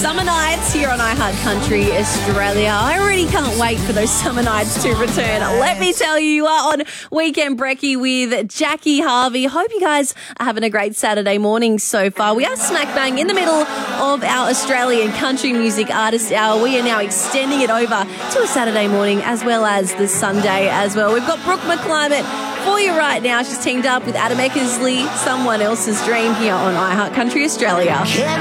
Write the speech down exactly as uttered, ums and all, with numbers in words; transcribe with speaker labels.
Speaker 1: Summer nights here on iHeart Country Australia. I already can't wait for those summer nights to return. Let me tell you, you are on Weekend Brekkie with Jackie Harvey. Hope you guys are having a great Saturday morning so far. We are smack bang in the middle of our Australian country music artist hour. We are now extending it over to a Saturday morning as well as the Sunday as well. We've got Brooke McClimate for you right now. She's teamed up with Adam Eckersley, Someone Else's Dream, here on iHeart Country Australia.